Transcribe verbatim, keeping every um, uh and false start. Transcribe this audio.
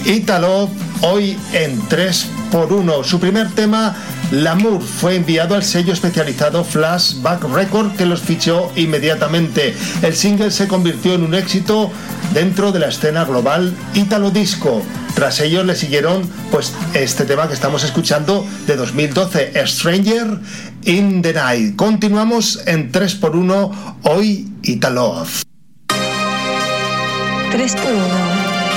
Italo, hoy en tres por uno. Su primer tema, L'amour, fue enviado al sello especializado Flashback Record, que los fichó inmediatamente. El single se convirtió en un éxito dentro de la escena global Italo Disco. Tras ellos le siguieron pues este tema que estamos escuchando de dos mil doce, Stranger in the Night. Continuamos en tres por uno, hoy Italo. tres por uno.